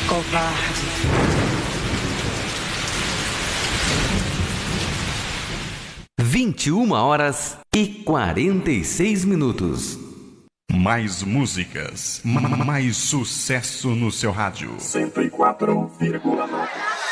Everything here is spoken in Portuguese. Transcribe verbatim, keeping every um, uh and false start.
Covarde. vinte e uma horas e quarenta e seis minutos. Mais músicas, mais sucesso no seu rádio. cento e quatro vírgula nove.